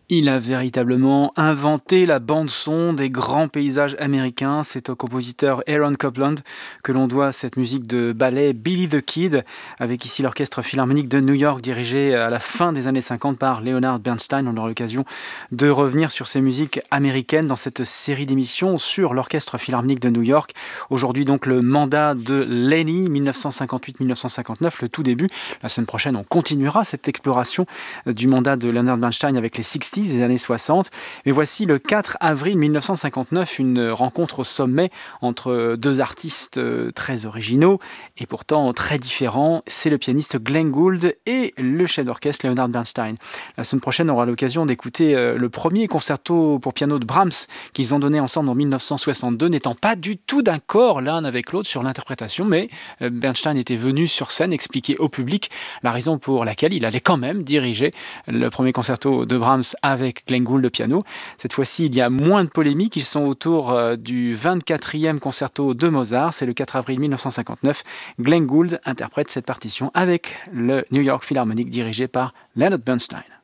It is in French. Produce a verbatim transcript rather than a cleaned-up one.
Il a véritablement inventé la bande-son des grands paysages américains. C'est au compositeur Aaron Copland que l'on doit cette musique de ballet Billy the Kid, avec ici l'Orchestre Philharmonique de New York, dirigé à la fin des années cinquante par Leonard Bernstein. On aura l'occasion de revenir sur ces musiques américaines dans cette série d'émissions sur l'Orchestre Philharmonique de New York. Aujourd'hui donc le mandat de Lenny, mille neuf cent cinquante-huit mille neuf cent cinquante-neuf, le tout début. La semaine prochaine, on continuera cette exploration du mandat de Leonard Bernstein avec les sixties, des années soixante. Mais voici le quatre avril mille neuf cent cinquante-neuf, une rencontre au sommet entre deux artistes très originaux et pourtant très différents. C'est le pianiste Glenn Gould et le chef d'orchestre Leonard Bernstein. La semaine prochaine, on aura l'occasion d'écouter le premier concerto pour piano de Brahms qu'ils ont donné ensemble en mille neuf cent soixante-deux, n'étant pas du tout d'accord l'un avec l'autre sur l'interprétation, mais Bernstein était venu sur scène expliquer au public la raison pour laquelle il allait quand même diriger le premier concerto de Brahms avec Glenn Gould au piano. Cette fois-ci, il y a moins de polémiques. Ils sont autour du vingt-quatrième concerto de Mozart. C'est le quatre avril mille neuf cent cinquante-neuf. Glenn Gould interprète cette partition avec le New York Philharmonic dirigé par Leonard Bernstein.